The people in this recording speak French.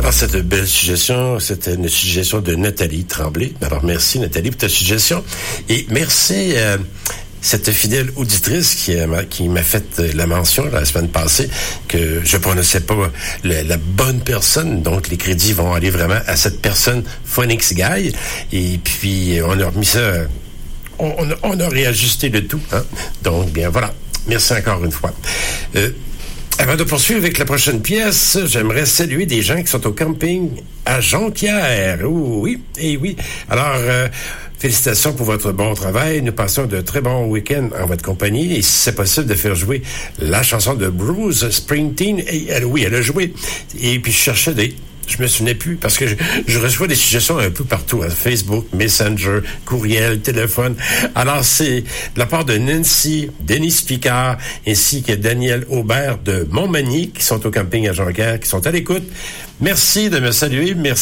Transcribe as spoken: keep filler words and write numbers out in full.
Alors, cette belle suggestion, c'était une suggestion de Nathalie Tremblay. Alors, merci Nathalie pour ta suggestion. Et merci euh, cette fidèle auditrice qui, euh, qui m'a fait la mention la semaine passée que je prononçais pas le, la bonne personne. Donc, les crédits vont aller vraiment à cette personne, Phoenix Guy. Et puis, on a remis ça... On, on, a, on a réajusté le tout. Hein? Donc, bien, voilà. Merci encore une fois. Euh, Avant de poursuivre avec la prochaine pièce, j'aimerais saluer des gens qui sont au camping à Jonquière. Oh, oui, et oui. Alors, euh, félicitations pour votre bon travail. Nous passons de très bons week-ends en votre compagnie. Et si c'est possible de faire jouer la chanson de Bruce Springsteen, et elle, oui, elle a joué. Et puis, je cherchais des... Je me souvenais plus parce que je, je reçois des suggestions un peu partout, hein, Facebook, Messenger, courriel, téléphone. Alors, c'est de la part de Nancy, Denis Picard, ainsi que Daniel Aubert de Montmagny, qui sont au camping à Jonquière, qui sont à l'écoute. Merci de me saluer. Merci.